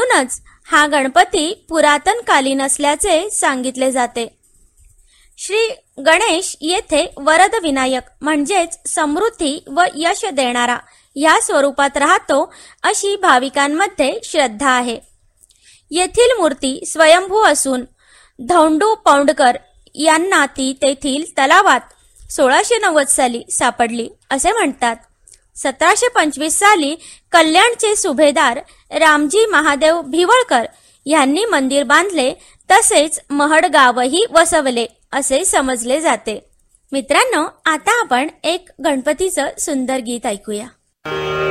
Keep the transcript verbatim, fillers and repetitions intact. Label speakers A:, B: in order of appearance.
A: म्हणूनच हा गणपती पुरातन कालीन असल्याचे सांगितले जाते. श्री गणेश येथे वरद विनायक म्हणजेच समृद्धी व यश देणारा या स्वरूपात राहतो अशी भाविकांमध्ये श्रद्धा आहे. येथील मूर्ती स्वयंभू असून धौंडू पौंडकर यांना ती तेथील तलावात सोळाशे नव्वद साली सापडली असे म्हणतात. सतराशे पंचवीस साली कल्याणचे सुभेदार रामजी महादेव भिवळकर यांनी मंदिर बांधले, तसेच महड गावही वसवले असे समजले जाते. मित्रांनो, आता आपण एक गणपतीचं सुंदर गीत ऐकूया.